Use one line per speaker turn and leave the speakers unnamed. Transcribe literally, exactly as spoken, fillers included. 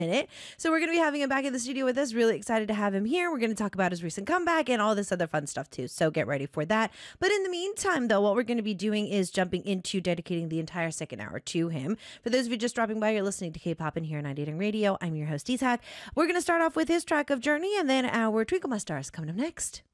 minute. So we're going to be having him back in the studio with us. Really excited to have him here. We're going to talk about his recent comeback and all this other fun stuff too. So get ready for that. But in the meantime, though, what we're going to be doing is jumping into dedicating the entire second hour to him. For those of you just dropping by, you're listening to K-Pop in here on ninety-eight Radio. I'm your host, Izak. We're going to start off with his track of Journey, and then our Twinkle My Stars coming up next.